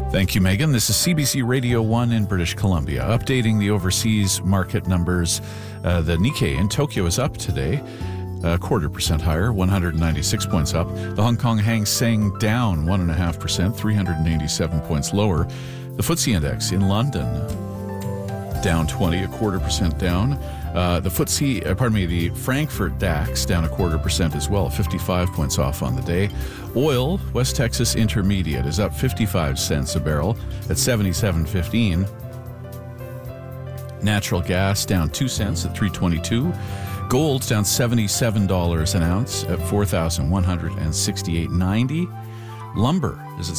Thank you, Megan. This is CBC Radio 1 in British Columbia. Updating the overseas market numbers. The Nikkei in Tokyo is up today, 0.25% higher, 196 points up. The Hong Kong Hang Seng down 1.5%, 387 points lower. The FTSE Index in London down 20, 0.25% down. The Frankfurt DAX down 0.25% as well, 55 points off on the day. Oil, West Texas Intermediate, is up 55 cents a barrel at 77.15. Natural gas down 2 cents at 3.22. Gold down $77 an ounce at $4,168.90. Lumber is at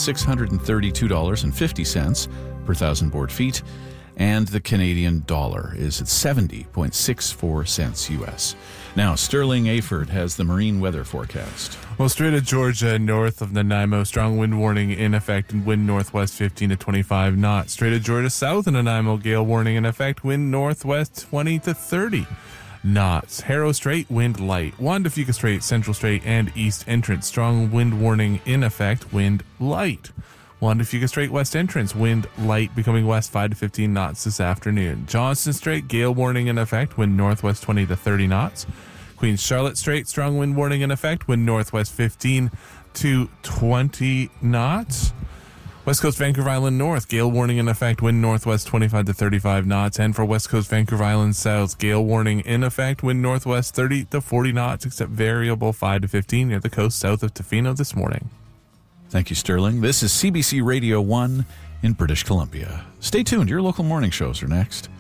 $632.50 per thousand board feet. And the Canadian dollar is at 70.64 cents U.S. Now, Sterling Aford has the marine weather forecast. Well, Strait of Georgia north of Nanaimo, strong wind warning in effect and wind northwest 15 to 25 knots. Strait of Georgia south of Nanaimo, gale warning in effect, wind northwest 20 to 30 knots. Harrow Strait, wind light. Juan de Fuca Strait, Central Strait, and East Entrance, strong wind warning in effect, wind light. Juan de Fuca Strait, West Entrance, wind light becoming west 5 to 15 knots this afternoon. Johnston Strait, gale warning in effect, wind northwest 20 to 30 knots. Queen Charlotte Strait, strong wind warning in effect, wind northwest 15 to 20 knots. West Coast Vancouver Island North, gale warning in effect, wind northwest 25 to 35 knots. And for West Coast Vancouver Island South, gale warning in effect, wind northwest 30 to 40 knots, except variable 5 to 15 near the coast south of Tofino this morning. Thank you, Sterling. This is CBC Radio 1 in British Columbia. Stay tuned. Your local morning shows are next.